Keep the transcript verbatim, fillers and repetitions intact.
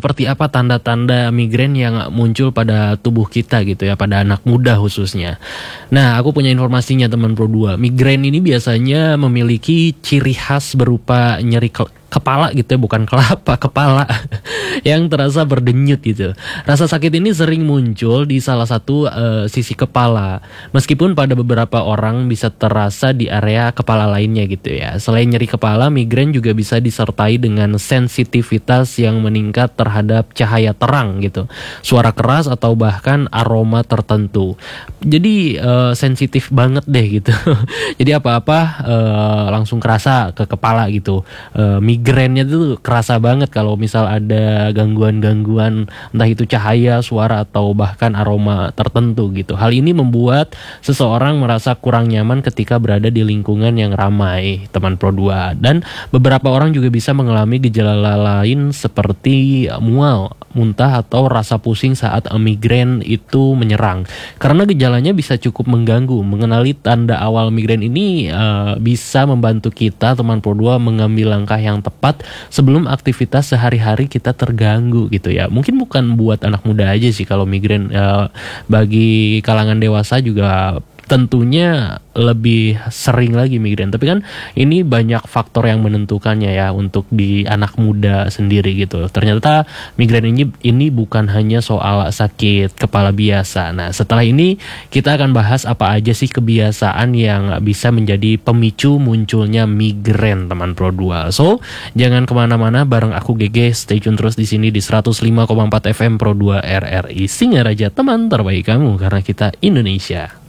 seperti apa tanda-tanda migrain yang muncul pada tubuh kita gitu ya, pada anak muda khususnya. Nah, aku punya informasinya teman Pro dua. Migrain ini biasanya memiliki ciri khas berupa nyeri ke- kepala gitu ya, bukan kelapa, kepala yang terasa berdenyut gitu. Rasa sakit ini sering muncul di salah satu uh, sisi kepala, meskipun pada beberapa orang bisa terasa di area kepala lainnya gitu ya. Selain nyeri kepala, migrain juga bisa disertai dengan sensitivitas yang meningkat terhadap cahaya terang gitu, suara keras atau bahkan aroma tertentu. Jadi uh, sensitif banget deh gitu. Jadi apa-apa uh, langsung kerasa ke kepala gitu. Uh, migrainnya tuh kerasa banget kalau misal ada gangguan-gangguan entah itu cahaya, suara atau bahkan aroma tertentu gitu. Hal ini membuat seseorang merasa kurang nyaman ketika berada di lingkungan yang ramai, teman Pro dua. Dan beberapa orang juga bisa mengalami gejala lain seperti mual, muntah atau rasa pusing saat migrain itu menyerang. Karena gejalanya bisa cukup mengganggu. Mengenali tanda awal migrain ini uh, bisa membantu kita teman Pro dua mengambil langkah yang tepat sebelum aktivitas sehari-hari kita terganggu gitu ya. Mungkin bukan buat anak muda aja sih kalau migrain, uh, bagi kalangan dewasa juga tentunya lebih sering lagi migrain. Tapi kan ini banyak faktor yang menentukannya ya untuk di anak muda sendiri gitu. Ternyata migrain ini ini bukan hanya soal sakit kepala biasa. Nah, setelah ini kita akan bahas apa aja sih kebiasaan yang bisa menjadi pemicu munculnya migrain teman Pro dua. So, jangan kemana-mana, bareng aku G G, stay tune terus di sini di seratus lima koma empat F M Pro dua R R I Singaraja, teman terbaik kamu karena kita Indonesia.